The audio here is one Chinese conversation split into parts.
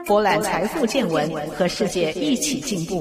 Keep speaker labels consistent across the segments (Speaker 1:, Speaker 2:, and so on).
Speaker 1: 博览财富见闻，和世界一起进步。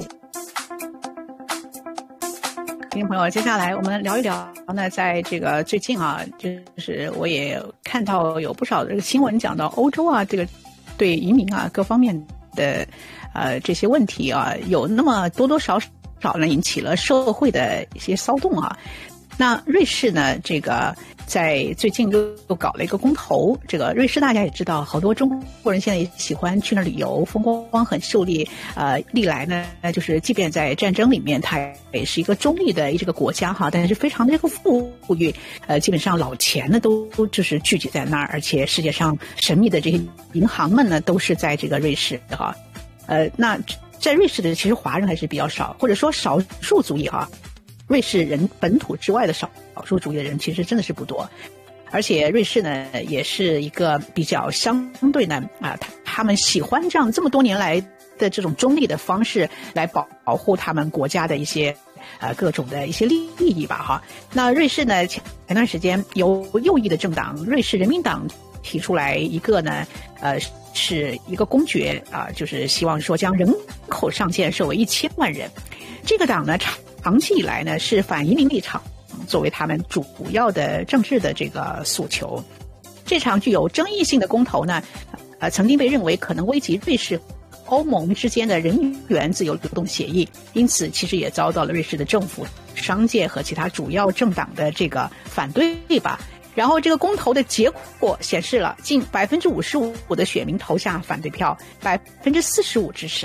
Speaker 1: 听众朋友，接下来我们聊一聊呢，在这个最近啊，就是我也看到有不少的这个新闻讲到欧洲啊，这个对移民啊各方面的这些问题啊，有那么多多少少呢引起了社会的一些骚动啊。那瑞士呢，这个在最近又搞了一个公投。这个瑞士大家也知道，好多中国人现在也喜欢去那旅游，风光很秀丽。历来呢，就是即便在战争里面，它也是一个中立的这个国家哈，但是非常的这个富裕。基本上老钱呢都就是聚集在那儿，而且世界上神秘的这些银行们呢都是在这个瑞士哈。那在瑞士的其实华人还是比较少，或者说少数族裔哈。瑞士人本土之外的少数族裔的人其实真的是不多，而且瑞士呢也是一个比较相对呢他们喜欢这么多年来的这种中立的方式来保护他们国家的一些各种的一些利益吧哈。那瑞士呢前段时间由右翼的政党瑞士人民党提出来一个呢是一个公决就是希望说将人口上限设为1000万人。这个党呢长期以来呢是反移民立场作为他们主要的政治的这个诉求。这场具有争议性的公投呢曾经被认为可能危及瑞士欧盟之间的人员自由流动协议，因此其实也遭到了瑞士的政府、商界和其他主要政党的这个反对吧。然后这个公投的结果显示了近55%的选民投下反对票，45%支持。